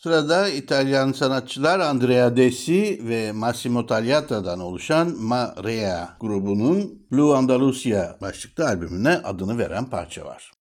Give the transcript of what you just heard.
Sırada İtalyan sanatçılar Andrea Desi ve Massimo Tagliata'dan oluşan Marea grubunun Blue Andalusia başlıklı albümüne adını veren parça var.